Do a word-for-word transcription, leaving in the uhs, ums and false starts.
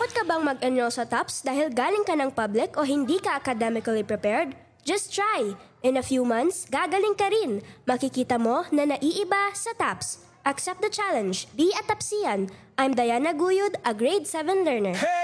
Natatakot ka bang mag-enroll sa TOPS dahil galing ka ng public o hindi ka academically prepared? Just try! In a few months, gagaling ka rin. Makikita mo na naiiba sa TOPS. Accept the challenge. Be a TOPSian. I'm Diana Guyud, a grade seven learner. Hey!